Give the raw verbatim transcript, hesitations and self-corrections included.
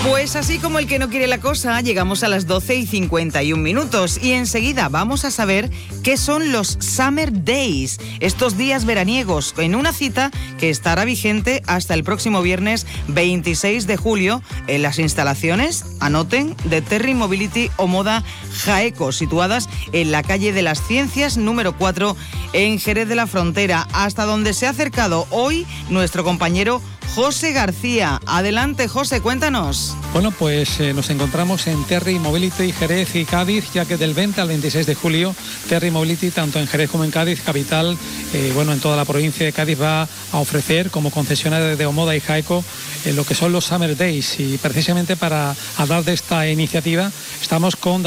Pues así como el que no quiere la cosa, llegamos a las doce y cincuenta y un minutos y enseguida vamos a saber qué son los Summer Days, estos días veraniegos, en una cita que estará vigente hasta el próximo viernes veintiséis de julio en las instalaciones, anoten, de Terry Mobility o Moda Jaeco, situadas en la calle de las Ciencias número cuatro en Jerez de la Frontera, hasta donde se ha acercado hoy nuestro compañero José García. Adelante, José, cuéntanos. Bueno, pues eh, nos encontramos en Terry Mobility, Jerez y Cádiz, ya que del veinte al veintiséis de julio, Terry Mobility, tanto en Jerez como en Cádiz, capital, eh, bueno, en toda la provincia de Cádiz, va a ofrecer como concesionaria de Omoda y Jaeco eh, lo que son los Summer Days. Y precisamente para hablar de esta iniciativa estamos con